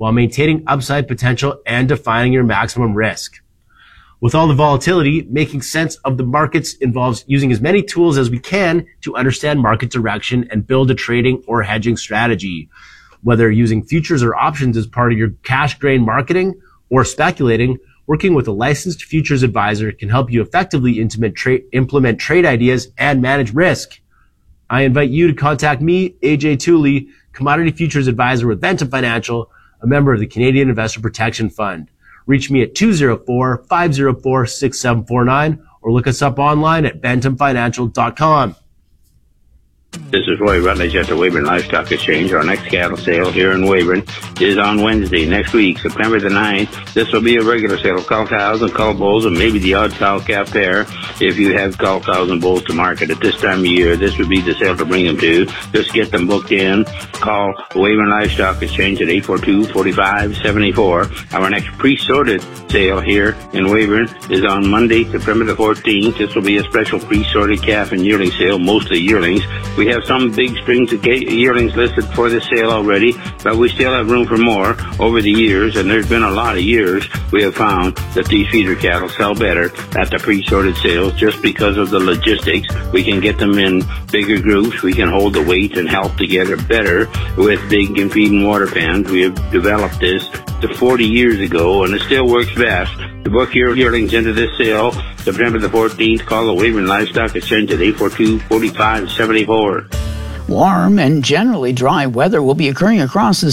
while maintaining upside potential and defining your maximum risk. With all the volatility, making sense of the markets involves using as many tools as we can to understand market direction and build a trading or hedging strategy. Whether using futures or options as part of your cash grain marketing or speculating, working with a licensed futures advisor can help you effectively implement trade ideas and manage risk. I invite you to contact me, AJ Tooley, Commodity Futures Advisor with Ventum Financial, a member of the Canadian Investor Protection Fund. Reach me at 204-504-6749 or look us up online at ventumfinancial.com. This is Roy Rutledge at the Weyburn Livestock Exchange. Our next cattle sale here in Weyburn is on Wednesday next week, September the 9th. This will be a regular sale of cull cows and cull bulls and maybe the odd cow-calf pair. If you have cull cows and bulls to market at this time of year, this would be the sale to bring them to. Just get them booked in. Call the Weyburn Livestock Exchange at 842-4574. Our next pre-sorted sale here in Weyburn is on Monday, September the 14th. This will be a special pre-sorted calf and yearling sale, mostly yearlings. We have some big strings of yearlings listed for this sale already, but we still have room for more. Over the years, and there's been a lot of years, we have found that these feeder cattle sell better at the pre-sorted sales just because of the logistics. We can get them in bigger groups. We can hold the weight and help together better with big and feeding water pens. We have developed this 40 years ago, and it still works best. To book your yearlings into this sale, September the 14th, call the Weyburn Livestock Exchange at 842-4574. Warm and generally dry weather will be occurring across the